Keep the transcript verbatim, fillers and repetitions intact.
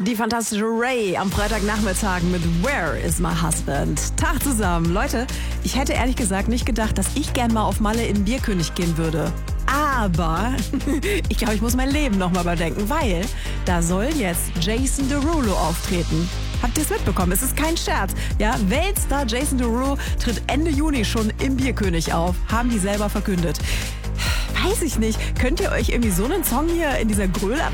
Die fantastische Ray am Freitagnachmittag mit Where is my husband? Tag zusammen. Leute, ich hätte ehrlich gesagt nicht gedacht, dass ich gern mal auf Malle in Bierkönig gehen würde. Aber ich glaube, ich muss mein Leben nochmal überdenken, weil da soll jetzt Jason Derulo auftreten. Habt ihr es mitbekommen? Es ist kein Scherz. Ja, Weltstar Jason Derulo tritt Ende Juni schon im Bierkönig auf. Haben die selber verkündet. Weiß ich nicht. Könnt ihr euch irgendwie so einen Song hier in dieser Gröl